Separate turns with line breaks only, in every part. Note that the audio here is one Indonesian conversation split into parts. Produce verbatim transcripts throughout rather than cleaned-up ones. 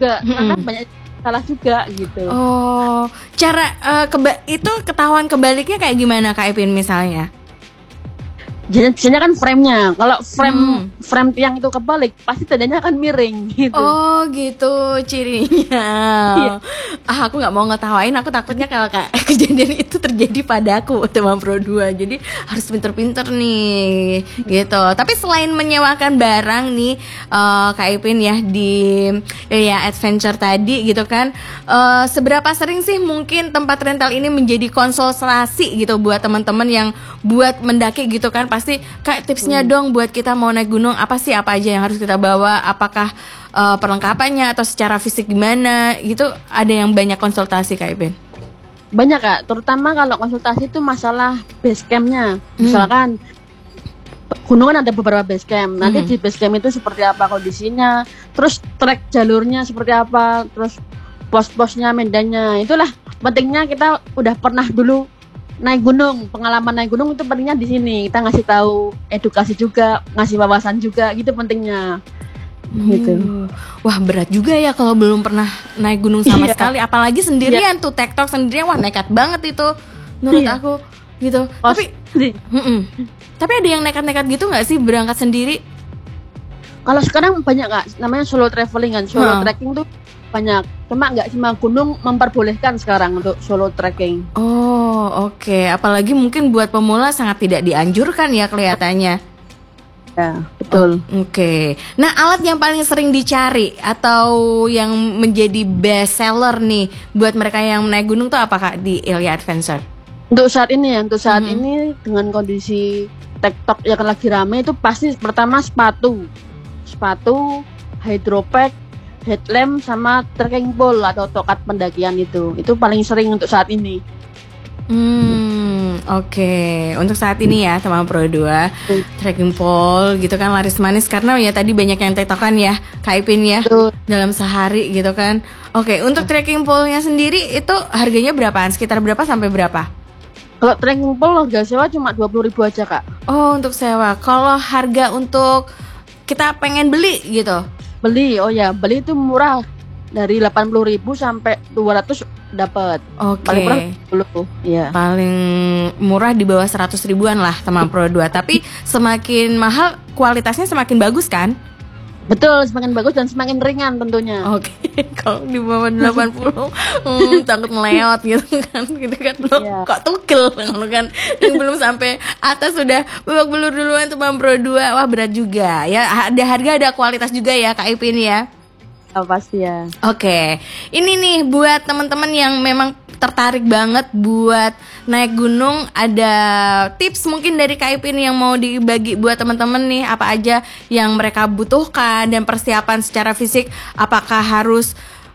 juga, karena
Mm-mm.
kan banyak salah juga gitu.
Oh, cara eh, keba- itu ketahuan kebaliknya kayak gimana Kak Ipin misalnya?
Jadi biasanya kan frame-nya, kalau frame
Hmm.
frame tiang itu kebalik, pasti tandanya akan miring gitu.
Oh gitu cirinya.
Iya.
Ah aku nggak mau ngetawain, aku takutnya kalau kayak kejadian itu terjadi padaku teman Pro dua. Jadi harus pinter-pinter nih gitu. Tapi selain menyewakan barang nih eh, Kak Ipin ya di ya adventure tadi gitu kan, eh, seberapa sering sih mungkin tempat rental ini menjadi konsultasi gitu buat teman-teman yang buat mendaki gitu kan, pasti kayak tipsnya dong buat kita mau naik gunung, apa sih apa aja yang harus kita bawa, apakah uh, perlengkapannya atau secara fisik gimana gitu, ada yang banyak konsultasi Kak Ipin?
Banyak Kak, terutama kalau konsultasi itu masalah base camp-nya. Misalkan gunung kan ada beberapa base camp, nanti
Hmm.
di base camp itu seperti apa kondisinya, terus trek jalurnya seperti apa, terus pos-posnya, medannya. Itulah pentingnya kita udah pernah dulu naik gunung, pengalaman naik gunung itu pentingnya di sini. Kita ngasih tahu edukasi juga, ngasih wawasan juga, gitu pentingnya. Gitu.
Hmm. Wah berat juga ya kalau belum pernah naik gunung sama
Iya.
sekali, apalagi sendirian tuh tektok sendirian, wah nekat banget itu menurut
Iya.
aku gitu.
Pos-
Tapi mm-mm. tapi ada yang nekat-nekat gitu nggak sih berangkat sendiri?
Kalau sekarang banyak Kak, namanya solo traveling kan, solo
Hmm.
trekking tuh banyak. Cuma nggak cuma gunung memperbolehkan sekarang untuk solo trekking.
Oh oke, apalagi mungkin buat pemula sangat tidak dianjurkan ya kelihatannya.
Ya, betul.
Oke, nah alat yang paling sering dicari atau yang menjadi best seller nih buat mereka yang naik gunung tuh apa Kak di Ilya Adventure?
Untuk saat ini ya, untuk saat
Mhm.
ini dengan kondisi TikTok yang lagi rame itu pasti pertama sepatu, sepatu, hydropack, headlamp sama trekking pole atau tokat pendakian itu, itu paling sering untuk saat ini.
Hmm, oke. Untuk saat ini ya teman Pro dua, trekking pole gitu kan laris manis karena ya tadi banyak yang tektokan ya Kak Ipin ya
Betul.
dalam sehari gitu kan. Oke, untuk trekking pole-nya sendiri itu harganya berapaan? Sekitar berapa sampai berapa?
Kalau trekking pole harga sewa cuma dua puluh ribu aja Kak.
Oh, untuk sewa. Kalau harga untuk kita pengen beli gitu.
Beli, oh ya, beli itu murah dari delapan puluh ribu sampai dua ratus dapat.
Oke.
Paling murah sepuluh. Iya.
Paling murah di bawah seratus ribuan lah teman Pro dua. Tapi semakin mahal kualitasnya semakin bagus kan?
Betul, semakin bagus dan semakin ringan tentunya.
Oke, kalau di bawah delapan puluh hmm, takut meleot gitu kan. Gitu kan lo
Iya.
kok tukel kalau kan yang belum sampai atas sudah babak belur duluan teman Pro dua. Wah, berat juga. Ya, ada harga ada kualitas juga ya Kak Ipin ya.
Oh, pasti ya.
Oke, ini nih buat teman-teman yang memang tertarik banget buat naik gunung, ada tips mungkin dari Kak Ipin yang mau dibagi buat teman-teman nih, apa aja yang mereka butuhkan dan persiapan secara fisik, apakah harus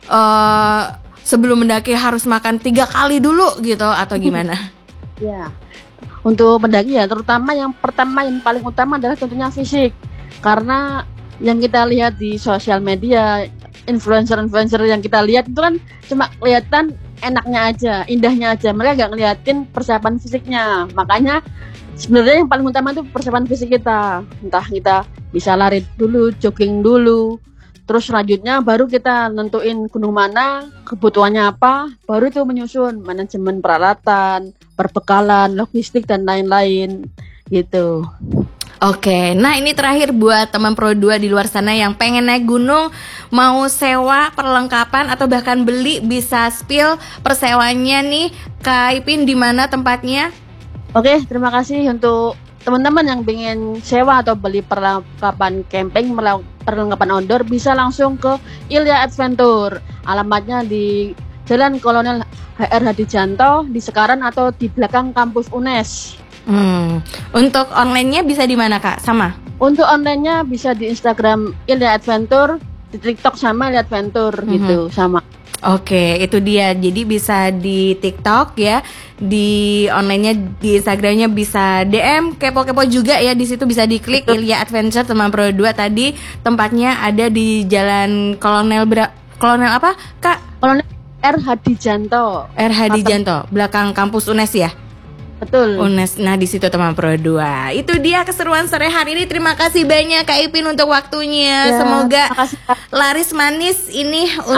uh, sebelum mendaki harus makan tiga kali dulu gitu atau gimana?
Ya. Untuk pendaki ya, terutama yang pertama yang paling utama adalah tentunya fisik. Karena yang kita lihat di sosial media, influencer-influencer yang kita lihat itu kan cuma kelihatan enaknya aja, indahnya aja. Mereka nggak ngeliatin persiapan fisiknya. Makanya sebenarnya yang paling utama itu persiapan fisik kita. Entah kita bisa lari dulu, jogging dulu, terus selanjutnya baru kita nentuin gunung mana, kebutuhannya apa, baru itu menyusun manajemen peralatan, perbekalan, logistik dan lain-lain gitu.
Oke, nah ini terakhir buat teman Pro dua di luar sana yang pengen naik gunung, mau sewa perlengkapan atau bahkan beli, bisa spill persewanya nih Kak Ipin di mana tempatnya?
Oke, terima kasih untuk teman-teman yang pengen sewa atau beli perlengkapan camping, perlengkapan outdoor, bisa langsung ke Ilya Adventure. Alamatnya di Jalan Kolonel H R Hadijanto di Sekaran atau di belakang kampus U N E S.
Hmm, untuk online-nya bisa di mana Kak? Sama?
Untuk online-nya bisa di Instagram Ilya Adventure, di TikTok sama Ilya Adventure
Mhm.
gitu, sama.
Oke, itu dia. Jadi bisa di TikTok ya, di online-nya, di Instagram-nya bisa D M, kepo-kepo juga ya. Di situ bisa diklik Ilya Adventure teman Pro dua tadi. Tempatnya ada di Jalan Kolonel Bra- Kolonel apa, Kak?
Kolonel R Hadijanto.
R Hadijanto, belakang kampus U N E S ya?
Betul.
U N E S. Nah, di situ teman Pro dua. Itu dia keseruan sore hari ini. Terima kasih banyak Kak Ipin untuk waktunya.
Ya,
Semoga
makasih, Kak.
laris manis ini